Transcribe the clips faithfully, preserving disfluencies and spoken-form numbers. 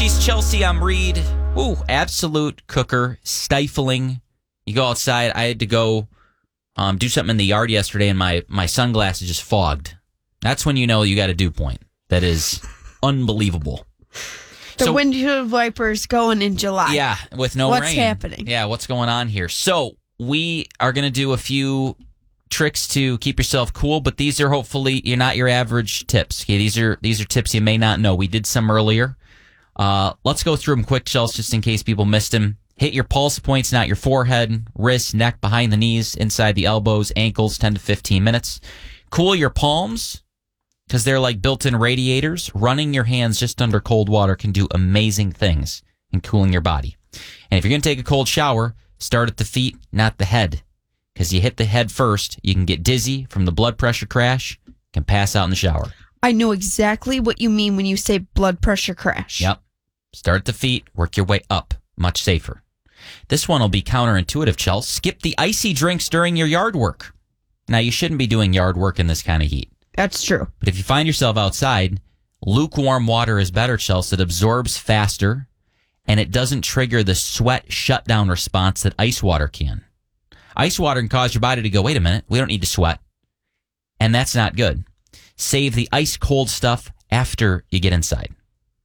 She's Chelsea, I'm Reed. Ooh, absolute cooker, stifling. You go outside. I had to go um, do something in the yard yesterday, and my, my sunglasses just fogged. That's when you know you got a dew point. That is unbelievable. The so, windshield wipers going in July. Yeah, with no what's rain. What's happening? Yeah, what's going on here? So we are going to do a few tricks to keep yourself cool, but these are hopefully you're not your average tips. Okay, these are these are tips you may not know. We did some earlier. Uh, let's go through them quick, Chelsea, just in case people missed them. Hit your pulse points, not your forehead, wrists, neck, behind the knees, inside the elbows, ankles, ten to fifteen minutes. Cool your palms, because they're like built-in radiators. Running your hands just under cold water can do amazing things in cooling your body. And if you're going to take a cold shower, start at the feet, not the head. Because you hit the head first, you can get dizzy from the blood pressure crash, can pass out in the shower. I know exactly what you mean when you say blood pressure crash. Yep. Start at the feet, work your way up. Much safer. This one will be counterintuitive, Chelsea. Skip the icy drinks during your yard work. Now, you shouldn't be doing yard work in this kind of heat. That's true. But if you find yourself outside, lukewarm water is better, Chelsea. It absorbs faster, and it doesn't trigger the sweat shutdown response that ice water can. Ice water can cause your body to go, wait a minute, we don't need to sweat. And that's not good. Save the ice cold stuff after you get inside.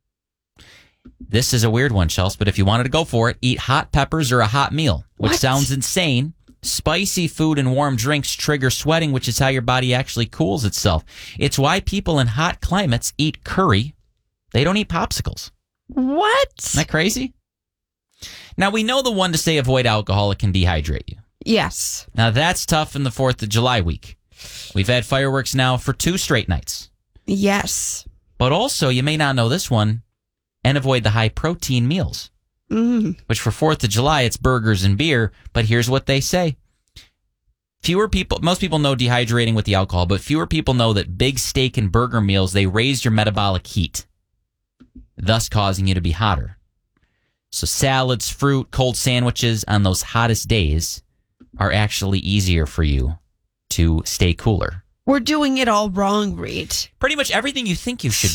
This is a weird one, Chelsea, but if you wanted to go for it, eat hot peppers or a hot meal, which What? sounds insane. Spicy food and warm drinks trigger sweating, which is how your body actually cools itself. It's why people in hot climates eat curry. They don't eat popsicles. What? Isn't that crazy? Now, we know the one to say avoid alcohol, it can dehydrate you. Yes. Now, that's tough in the fourth of July week. We've had fireworks now for two straight nights. Yes. But also, you may not know this one, and avoid the high-protein meals. Mm. Which for fourth of July, it's burgers and beer, but here's what they say. Fewer people, most people know dehydrating with the alcohol, but fewer people know that big steak and burger meals, they raise your metabolic heat, thus causing you to be hotter. So salads, fruit, cold sandwiches on those hottest days are actually easier for you to stay cooler. We're doing it all wrong, Reed. Pretty much everything you think you should